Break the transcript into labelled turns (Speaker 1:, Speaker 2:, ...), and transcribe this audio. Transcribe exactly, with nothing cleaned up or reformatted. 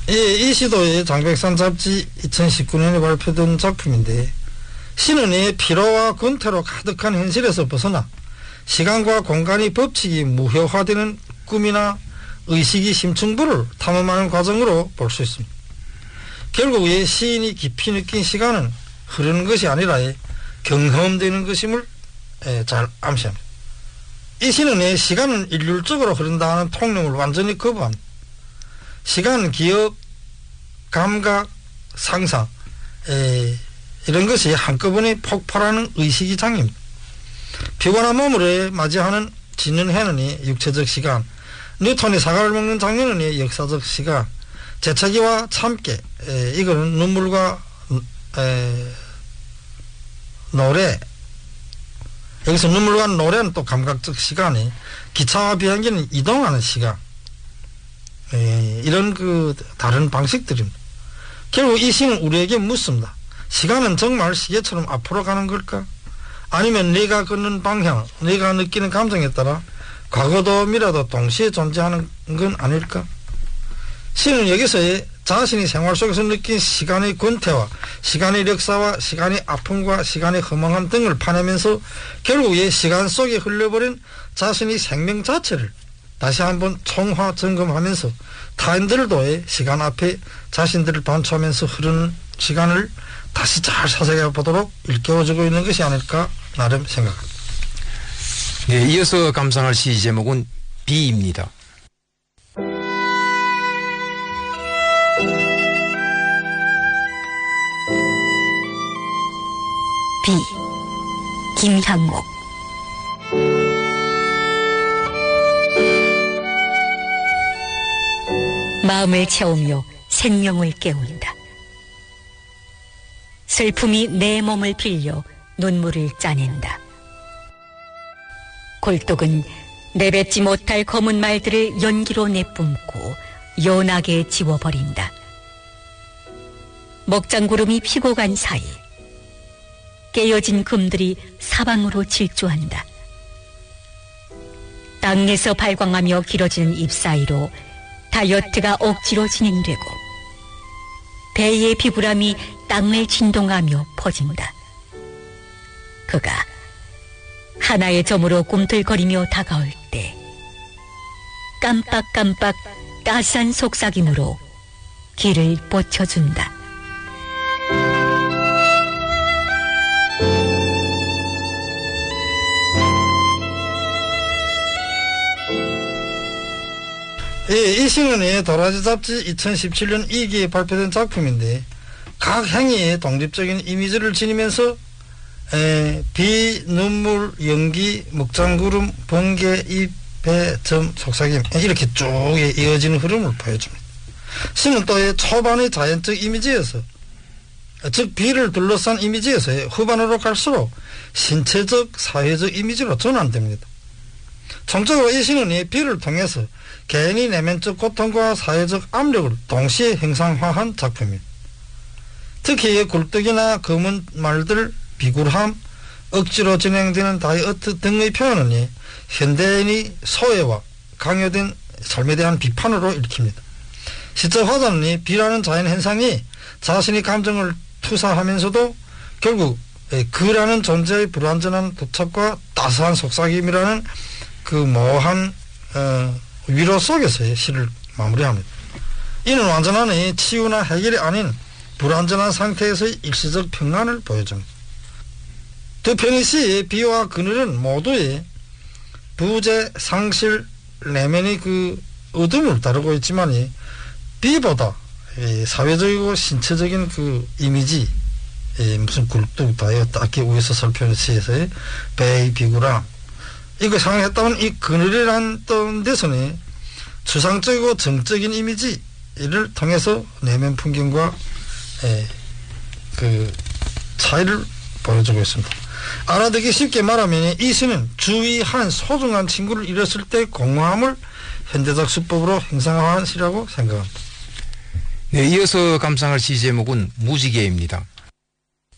Speaker 1: 예, 이 시도의 장백산 잡지 이천십구 년에 발표된 작품인데 시는 피로와 근태로 가득한 현실에서 벗어나 시간과 공간이 법칙이 무효화되는 꿈이나 의식이 심층부를 탐험하는 과정으로 볼 수 있습니다. 결국 이 시인이 깊이 느낀 시간은 흐르는 것이 아니라 경험되는 것임을 잘 암시합니다. 이 시는 시간은 일률적으로 흐른다는 통념을 완전히 거부합니다. 시간은 기억, 감각, 상상 에, 이런 것이 한꺼번에 폭발하는 의식이 장입니다. 피곤한 몸을 맞이하는 짖는 해는 육체적 시간, 뉴턴이 사과를 먹는 장면은 역사적 시간, 재차기와 참깨 에, 이거는 눈물과 에, 노래, 여기서 눈물과 노래는 또 감각적 시간이, 기차와 비행기는 이동하는 시간, 에, 이런 그 다른 방식들입니다. 결국 이 시는 우리에게 묻습니다. 시간은 정말 시계처럼 앞으로 가는 걸까? 아니면 네가 걷는 방향, 네가 느끼는 감정에 따라 과거도 미래도 동시에 존재하는 건 아닐까? 시는 여기서의 자신이 생활 속에서 느낀 시간의 권태와 시간의 역사와 시간의 아픔과 시간의 허망함 등을 파내면서 결국에 시간 속에 흘려버린 자신의 생명 자체를 다시 한번 총화 점검하면서 타인들도의 시간 앞에 자신들을 반추하면서 흐르는 시간을 다시 잘 사색해 보도록 일깨워주고 있는 것이 아닐까 나름 생각합니다.
Speaker 2: 네, 이어서 감상할 시 제목은 비입니다.
Speaker 3: 비, 김향목. 마음을 채우며 생명을 깨운다. 슬픔이 내 몸을 빌려 눈물을 짜낸다. 골독은 내뱉지 못할 검은 말들을 연기로 내뿜고 연하게 지워버린다. 먹장구름이 피고 간 사이 깨어진 금들이 사방으로 질주한다. 땅에서 발광하며 길어지는 잎 사이로 다이어트가 억지로 진행되고 배의 비굴함이 땅을 진동하며 퍼진다. 그가 하나의 점으로 꿈틀거리며 다가올 때 깜빡깜빡 따스한 속삭임으로 길을 뻗쳐준다.
Speaker 1: 예, 이 시는 도라지 잡지 이천십칠 년 이 기에 발표된 작품인데 각 행위에 독립적인 이미지를 지니면서 에, 비, 눈물, 연기, 먹장구름, 번개, 잎, 배, 점, 속삭임 이렇게 쭉 이어지는 흐름을 보여줍니다. 시는 또 초반의 자연적 이미지에서, 즉 비를 둘러싼 이미지에서 후반으로 갈수록 신체적, 사회적 이미지로 전환됩니다. 총적으로 이 시는 비를 통해서 개인이 내면적 고통과 사회적 압력을 동시에 형상화한 작품입니다. 특히 굴뚝이나 검은 말들, 비굴함, 억지로 진행되는 다이어트 등의 표현은 현대인의 소외와 강요된 삶에 대한 비판으로 읽힙니다. 시적 화자는 비라는 자연현상이 자신의 감정을 투사하면서도 결국 그라는 존재의 불완전한 도착과 따스한 속삭임이라는 그 모호한 어, 위로 속에서의 시를 마무리합니다. 이는 완전한 치유나 해결이 아닌 불완전한 상태에서의 일시적 평안을 보여줍니다. 두 편의 시의 비와 그늘은 모두의 부재, 상실, 내면의 그 어둠을 다루고 있지만 비보다 사회적이고 신체적인 그 이미지, 무슨 굴뚝, 다이어트, 아까 위에서 살펴본 시에서의 배의 비굴함, 이거 상했다면 이 그늘이라는 데서는 추상적이고 정적인 이미지를 통해서 내면 풍경과 에, 그 차이를 보여주고 있습니다. 알아듣기 쉽게 말하면 이 시는 주위 한 소중한 친구를 잃었을 때 공허함을 현대적 수법으로 형상화한 시라고 생각합니다.
Speaker 2: 네, 이어서 감상할 시 제목은 무지개입니다.